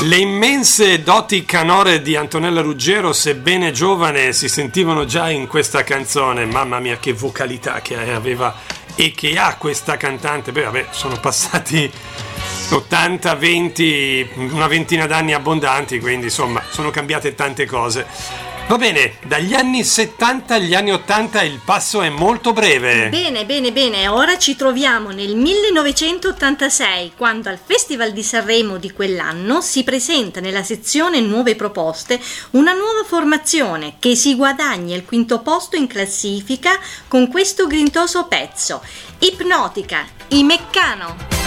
Le immense doti canore di Antonella Ruggero, sebbene giovane, si sentivano già in questa canzone. Mamma mia, che vocalità che aveva e che ha questa cantante. Beh, vabbè, sono passati 80, 20, una ventina d'anni abbondanti, quindi insomma sono cambiate tante cose. Va bene, dagli anni 70 agli anni 80 il passo è molto breve. Bene, ora ci troviamo nel 1986, quando al Festival di Sanremo di quell'anno si presenta nella sezione Nuove Proposte una nuova formazione che si guadagna il quinto posto in classifica con questo grintoso pezzo, Ipnotica, i Meccano.